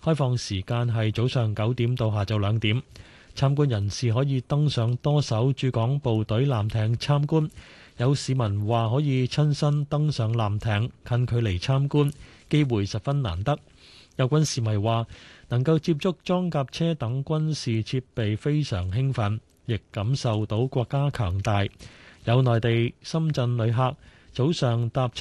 開放時間係早上9點到下晝2點。參觀人士可以登上多艘駐港部隊艦艇參觀。有市民話可以親身登上艦艇，近距離參觀，機會十分難得。有軍事迷話能夠接觸裝甲車等軍事設備非常興奮，亦感受到國家強大。有內地深圳旅客早上搭